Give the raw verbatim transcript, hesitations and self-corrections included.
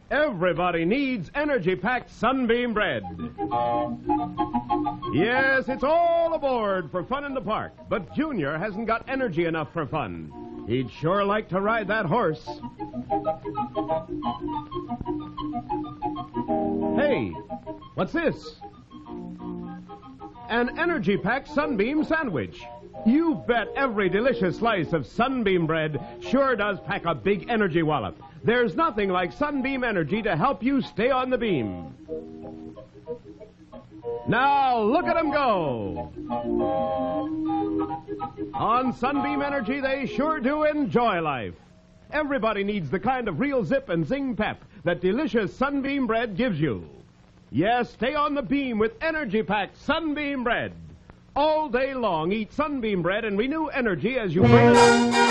Everybody needs energy-packed Sunbeam bread. Yes, it's all aboard for fun in the park, but Junior hasn't got energy enough for fun. He'd sure like to ride that horse. Hey, what's this? An energy-packed Sunbeam sandwich. You bet every delicious slice of Sunbeam bread sure does pack a big energy wallop. There's nothing like Sunbeam Energy to help you stay on the beam. Now, look at them go. On Sunbeam Energy, they sure do enjoy life. Everybody needs the kind of real zip and zing pep that delicious Sunbeam bread gives you. Yes, stay on the beam with energy-packed Sunbeam bread. All day long, eat Sunbeam bread and renew energy as you burn it up.